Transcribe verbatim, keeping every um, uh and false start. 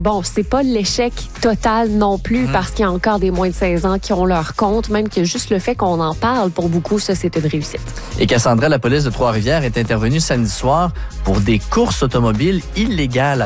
Bon, c'est pas l'échec total non plus mmh. parce qu'il y a encore des moins de seize ans qui ont leur compte, même que juste le fait qu'on en parle, pour beaucoup, ça, c'est une réussite. Et Cassandra, la police de Trois-Rivières est intervenue samedi soir pour des courses automobiles illégales